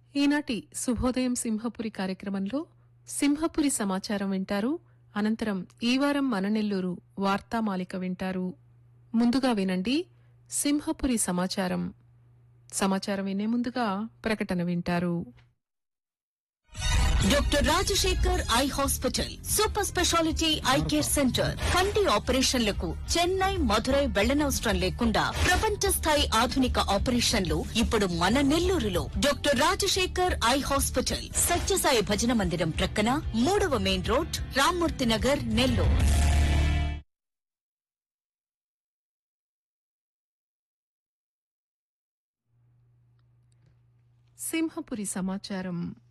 ఈనాటి శుభోదయం సింహపురి కార్యక్రమంలో సింహపురి సమాచారం వింటారు. అనంతరం ఈ వారం మన నెల్లూరు వార్తామాలిక వింటారు. ముందుగా వినండి సింహపురి సమాచారం. సమాచారం వినే ముందుగా ప్రకటన వింటారు. Doctor Rajasekhar eye hospital super speciality eye care centre కంటి ఆపరేషన్లకు చెన్నై, మధురై వెళ్లనవసరం లేకుండా ప్రపంచ స్థాయి ఆధునిక ఆపరేషన్లు ఇప్పుడు మన నెల్లూరులో. Doctor Rajasekhar eye hospital Sathya Sai భజన మందిరం ప్రక్కన 3వ మెయిన్ రోడ్, రామ్మూర్తి నగర్, నెల్లూరు. సింహపురి సమాచారం